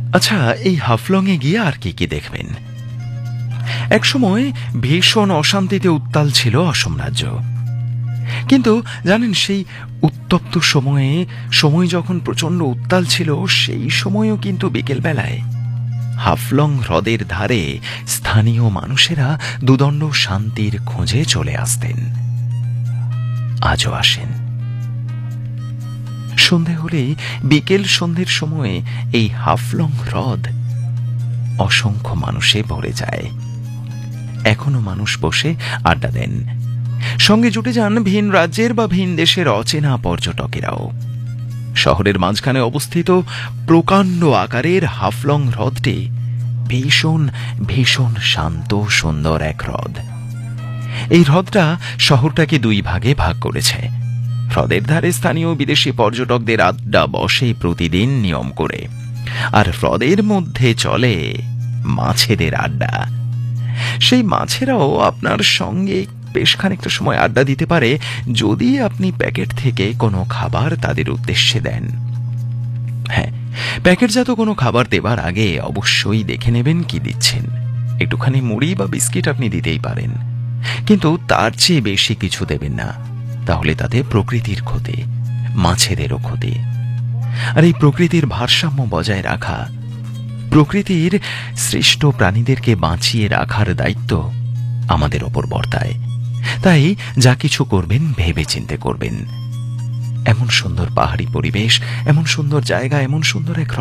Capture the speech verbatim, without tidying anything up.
আচ্ছা, এই হাফলং এ গিয়ে আর কি কি দেখবেন? একসময় ভীষণ অশান্তিতে উত্তাল ছিল অসম রাজ্য। কিন্তু জানেন, সেই উত্তপ্ত সময়ে, সময় যখন প্রচন্ড উত্তাল ছিল, সেই সময়ও কিন্তু বিকেল বেলায় হাফলং হ্রদের ধারে স্থানীয় মানুষেরা দুদণ্ড শান্তির খোঁজে চলে আসতেন। আজও আসেন। সন্ধে হলেই, বিকেল সন্ধ্যের সময়ে এই হাফলং হ্রদ অসংখ্য মানুষে ভরে যায়। এখনো মানুষ বসে আড্ডা দেন, সঙ্গে জুটে যান ভিন রাজ্যের বা ভিন দেশের অচেনা পর্যটকেরাও। শহরের মাঝখানে অবস্থিত প্রকাণ্ড আকারের হাফলং হ্রদটি ভীষণ ভীষণ শান্ত সুন্দর এক হ্রদ। এই হ্রদটা শহরটাকে দুই ভাগে ভাগ করেছে। হ্রদের ধারে স্থানীয় বিদেশি পর্যটকদের আড্ডা বসে প্রতিদিন নিয়ম করে, আর হ্রদের মধ্যে চলে মাছেদের আড্ডা। সেই মাছেরাও আপনার সঙ্গে বেশ খানিকটা সময় আড্ডা দিতে পারে, যদি আপনি প্যাকেট থেকে কোনো খাবার তাদের উদ্দেশ্যে দেন। হ্যাঁ, প্যাকেটজাত কোনো খাবার দেবার আগে অবশ্যই দেখে নেবেন কি দিচ্ছেন। একটুখানি মুড়ি বা বিস্কিট আপনি দিতেই পারেন, কিন্তু তার চেয়ে বেশি কিছু দেবেন না, তাহলে তাতে প্রকৃতির ক্ষতি, মাছেদেরও ক্ষতি। আর এই প্রকৃতির ভারসাম্য বজায় রাখা, প্রকৃতির সৃষ্ট প্রাণীদেরকে বাঁচিয়ে রাখার দায়িত্ব আমাদের ওপর বর্তায়। তাই যা কিছু করবেন ভেবে চিন্তে করবেন। এমন সুন্দর পাহাড়ি পরিবেশ, এমন সুন্দর জায়গা, এমন সুন্দর এক